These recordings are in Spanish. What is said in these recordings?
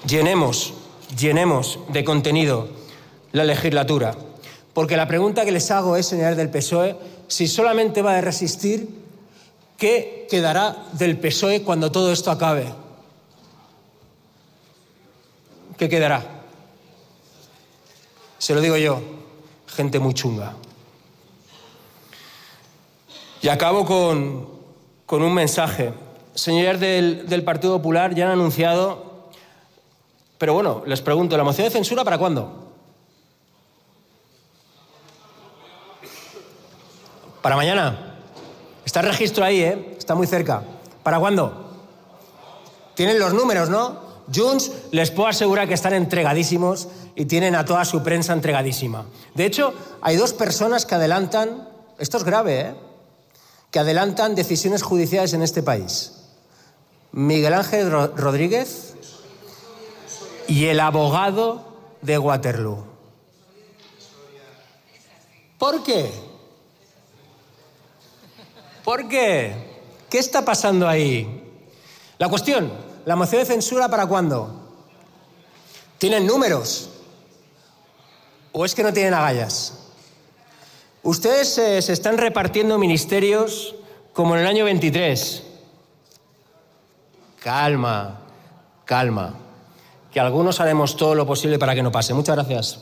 llenemos de contenido la legislatura. Porque la pregunta que les hago es, señores del PSOE, si solamente va a resistir, ¿qué quedará del PSOE cuando todo esto acabe? ¿Qué quedará? Se lo digo yo, gente muy chunga. Y acabo con un mensaje. Señores del Partido Popular ya han anunciado, pero bueno, les pregunto, ¿la moción de censura para cuándo? ¿Para mañana? Está el registro ahí, está muy cerca. ¿Para cuándo? Tienen los números, ¿no? Junts, les puedo asegurar que están entregadísimos y tienen a toda su prensa entregadísima. De hecho, hay dos personas que adelantan, esto es grave, que adelantan decisiones judiciales en este país. Miguel Ángel Rodríguez y el abogado de Waterloo. ¿Por qué? ¿Por qué? ¿Qué está pasando ahí? La cuestión, ¿la moción de censura para cuándo? ¿Tienen números? ¿O es que no tienen agallas? Ustedes se están repartiendo ministerios como en el año 23. Calma, que algunos haremos todo lo posible para que no pase. Muchas gracias.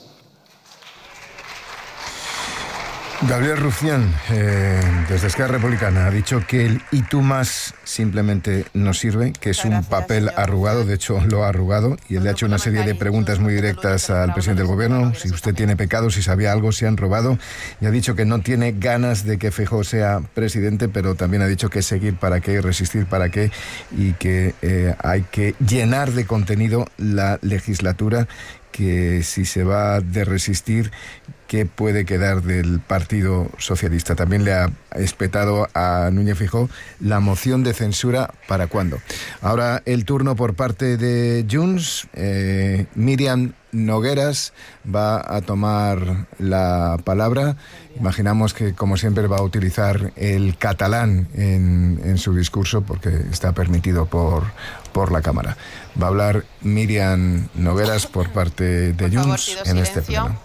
Gabriel Rufián, desde Esquerra Republicana, ha dicho que el "y tú más" simplemente no sirve, que es un papel arrugado, de hecho lo ha arrugado, y él le ha hecho una serie de preguntas muy directas al presidente del gobierno, si usted tiene pecado, si sabía algo, si han robado, y ha dicho que no tiene ganas de que Feijóo sea presidente, pero también ha dicho que seguir para qué, resistir para qué, y que hay que llenar de contenido la legislatura, que si se va de resistir, ¿qué puede quedar del Partido Socialista? También le ha espetado a Núñez Feijóo la moción de censura para cuándo. Ahora el turno por parte de Junts. Míriam Nogueras va a tomar la palabra. Imaginamos que, como siempre, va a utilizar el catalán en su discurso porque está permitido por la Cámara. Va a hablar Míriam Nogueras por parte de Junts en este pleno.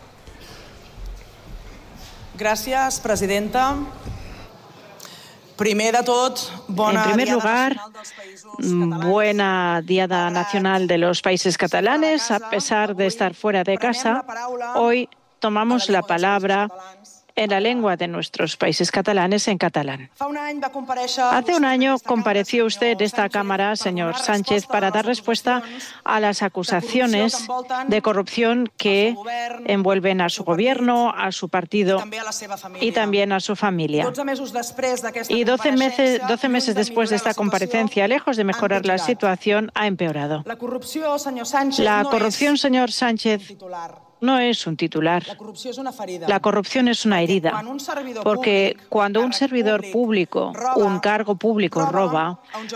Gràcies, presidenta. En primer lugar, buena Diada Nacional de los Países Catalanes. A pesar de estar fuera de casa, hoy tomamos la palabra en la lengua de nuestros países catalanes, en catalán. Hace un año compareció usted en esta Cámara, señor Sánchez, para dar respuesta a las acusaciones de corrupción que envuelven a su gobierno, a su partido y también a su familia. Y 12 meses después de esta comparecencia, lejos de mejorar la situación, ha empeorado. La corrupción, señor Sánchez, no es un titular. La corrupción es una herida. Porque cuando un servidor público, un cargo público roba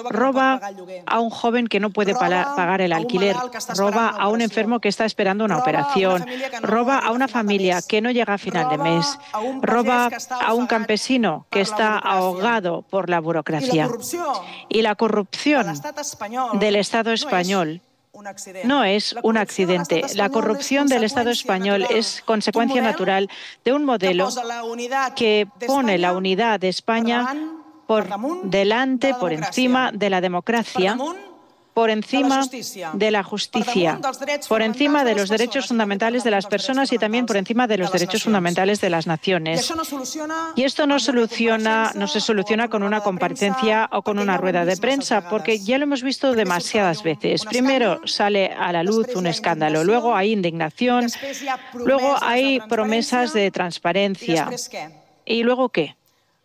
a un joven que no puede pagar el alquiler, roba a un enfermo que está esperando una operación, roba a una familia que no llega a final de mes, roba a un campesino que está ahogado por la burocracia. Y la corrupción del Estado español no es un accidente. La corrupción del Estado español es consecuencia natural de un modelo que pone la unidad de España por delante, por encima de la democracia, por encima de la justicia, por encima de los derechos fundamentales de las personas y también por encima de los derechos fundamentales de las naciones. Y esto no se soluciona con una comparecencia o con una rueda de prensa, porque ya lo hemos visto demasiadas veces. Primero sale a la luz un escándalo, luego hay indignación, luego hay promesas de transparencia. ¿Y luego qué?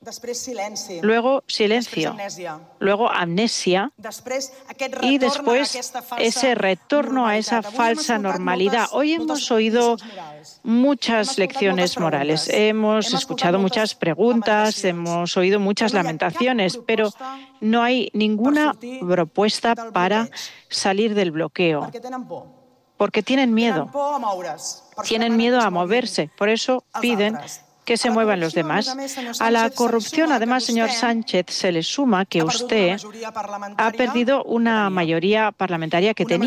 Luego silencio, luego amnesia y después ese retorno a esa falsa normalidad. Hoy hemos oído muchas lecciones morales, hemos escuchado muchas preguntas, hemos oído muchas lamentaciones, pero no hay ninguna propuesta para salir del bloqueo. Porque tienen miedo a moverse, por eso piden que se muevan los demás. A la corrupción, además, señor Sánchez, se le suma que usted ha perdido una mayoría parlamentaria que tenía.